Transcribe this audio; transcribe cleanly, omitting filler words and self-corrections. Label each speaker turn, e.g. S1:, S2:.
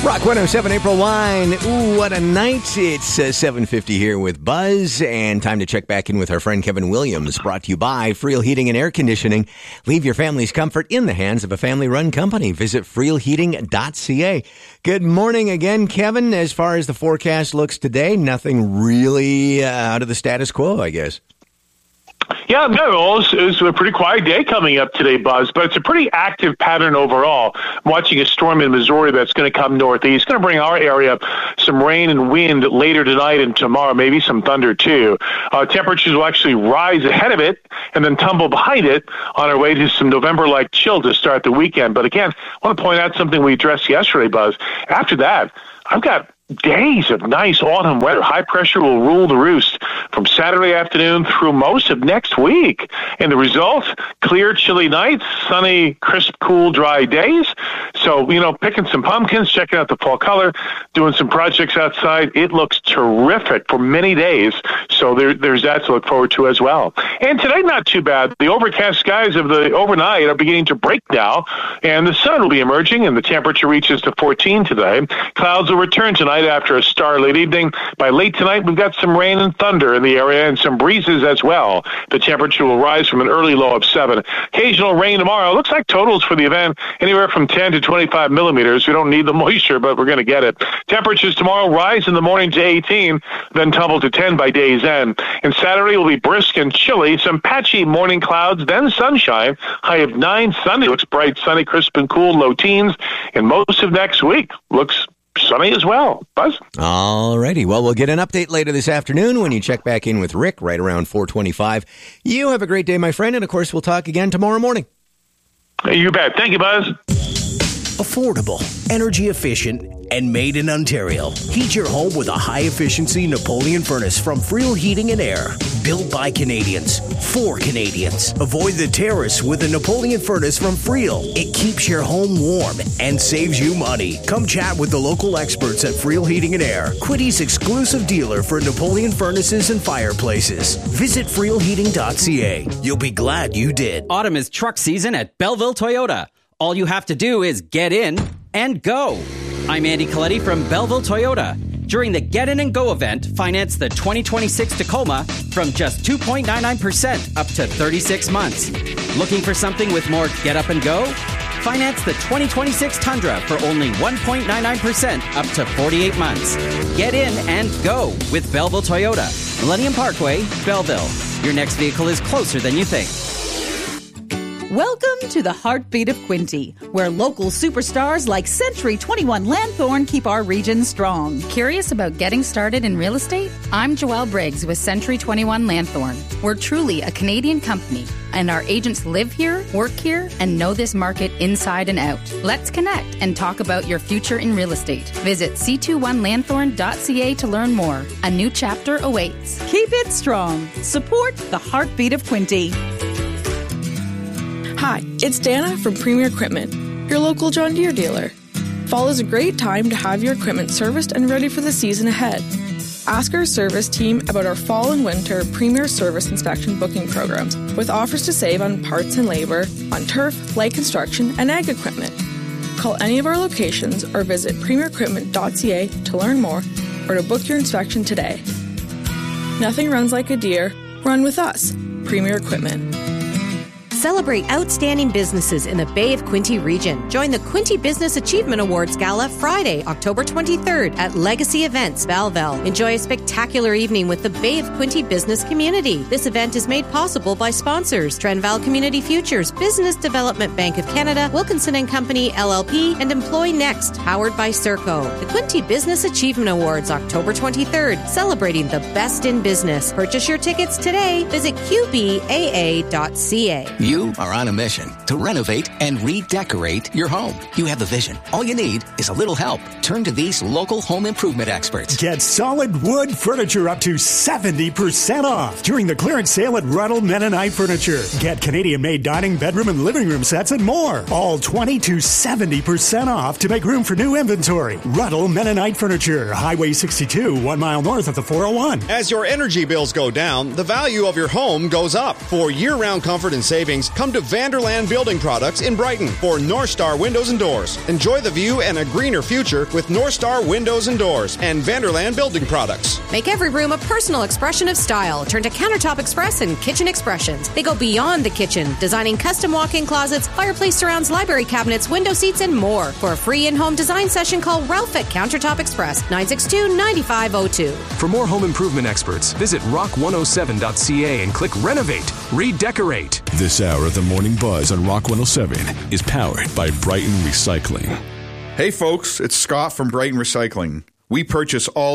S1: Rock 107, April Wine. Ooh, what a night. It's 7:50 here with Buzz, and time to check back in with our friend Kevin Williams, brought to you by Friel Heating and Air Conditioning. Leave your family's comfort in the hands of a family-run company. Visit frielheating.ca. Good morning again, Kevin. As far as the forecast looks today, nothing really out of the status quo, I guess.
S2: Yeah, no, it's a pretty quiet day coming up today, Buzz, but it's a pretty active pattern overall. I'm watching a storm in Missouri that's going to come northeast. It's going to bring our area some rain and wind later tonight and tomorrow, maybe some thunder too. Temperatures will actually rise ahead of it and then tumble behind it on our way to some November-like chill to start the weekend. But again, I want to point out something we addressed yesterday, Buzz. After that, I've got days of nice autumn weather. High pressure will rule the roost from Saturday afternoon through most of next week. And the result, clear, chilly nights, sunny, crisp, cool, dry days. So, picking some pumpkins, checking out the fall color, doing some projects outside. It looks terrific for many days. So there's that to look forward to as well. And today, not too bad. The overcast skies of the overnight are beginning to break now, and the sun will be emerging, and the temperature reaches to 14 today. Clouds will return tonight after a starlit evening. By late tonight, we've got some rain and thunder in the area and some breezes as well. The temperature will rise from an early low of 7. Occasional rain tomorrow. Looks like totals for the event anywhere from 10 to 25 millimeters. We don't need the moisture, but we're going to get it. Temperatures tomorrow rise in the morning to 18, then tumble to 10 by day's end. And Saturday will be brisk and chilly. Some patchy morning clouds, then sunshine. High of 9. Sunday looks bright, sunny, crisp, and cool, low teens. And most of next week looks sunny as well. Buzz?
S1: All righty. Well, we'll get an update later this afternoon when you check back in with Rick right around 4:25. You have a great day, my friend, and of course, we'll talk again tomorrow morning.
S2: You bet. Thank you, Buzz.
S3: Affordable, energy efficient, and made in Ontario. Heat your home with a high-efficiency Napoleon furnace from Friel Heating and Air. Built by Canadians, for Canadians. Avoid the terrace with a Napoleon furnace from Friel. It keeps your home warm and saves you money. Come chat with the local experts at Friel Heating and Air, Quiddy's exclusive dealer for Napoleon furnaces and fireplaces. Visit frielheating.ca. You'll be glad you did.
S4: Autumn is truck season at Belleville Toyota. All you have to do is get in and go. I'm Andy Coletti from Belleville Toyota. During the Get In and Go event, finance the 2026 Tacoma from just 2.99% up to 36 months. Looking for something with more get up and go? Finance the 2026 Tundra for only 1.99% up to 48 months. Get in and go with Belleville Toyota. Millennium Parkway, Belleville. Your next vehicle is closer than you think.
S5: Welcome to the heartbeat of Quinte, where local superstars like Century 21 Lanthorn keep our region strong.
S6: Curious about getting started in real estate? I'm Joelle Briggs with Century 21 Lanthorn. We're truly a Canadian company, and our agents live here, work here, and know this market inside and out. Let's connect and talk about your future in real estate. Visit c21lanthorn.ca to learn more. A new chapter awaits.
S5: Keep it strong. Support the heartbeat of Quinte.
S7: Hi, it's Dana from Premier Equipment, your local John Deere dealer. Fall is a great time to have your equipment serviced and ready for the season ahead. Ask our service team about our fall and winter Premier Service Inspection booking programs with offers to save on parts and labor, on turf, light construction, and ag equipment. Call any of our locations or visit premierequipment.ca to learn more or to book your inspection today. Nothing runs like a Deere. Run with us. Premier Equipment.
S8: Celebrate outstanding businesses in the Bay of Quinte region. Join the Quinte Business Achievement Awards Gala Friday, October 23rd at Legacy Events, Belleville. Enjoy a spectacular evening with the Bay of Quinte business community. This event is made possible by sponsors Trenval Community Futures, Business Development Bank of Canada, Wilkinson & Company, LLP, and Employ Next, powered by Serco. The Quinte Business Achievement Awards, October 23rd, celebrating the best in business. Purchase your tickets today. Visit qbaa.ca.
S9: You are on a mission to renovate and redecorate your home. You have the vision. All you need is a little help. Turn to these local home improvement experts.
S10: Get solid wood furniture up to 70% off during the clearance sale at Ruddle Mennonite Furniture. Get Canadian-made dining, bedroom, and living room sets and more. All 20 to 70% off to make room for new inventory. Ruddle Mennonite Furniture, Highway 62, 1 mile north of the 401.
S11: As your energy bills go down, the value of your home goes up. For year-round comfort and savings, things, come to Vanderland Building Products in Brighton for North Star Windows and Doors. Enjoy the view and a greener future with North Star Windows and Doors and Vanderland Building Products.
S8: Make every room a personal expression of style. Turn to Countertop Express and Kitchen Expressions. They go beyond the kitchen, designing custom walk-in closets, fireplace surrounds, library cabinets, window seats, and more. For a free in-home design session, call Ralph at Countertop Express, 962-9502.
S12: For more home improvement experts, visit rock107.ca and click Renovate, Redecorate.
S13: This hour of the Morning Buzz on Rock 107 is powered by Brighton Recycling.
S14: Hey folks, it's Scott from Brighton Recycling. We purchase all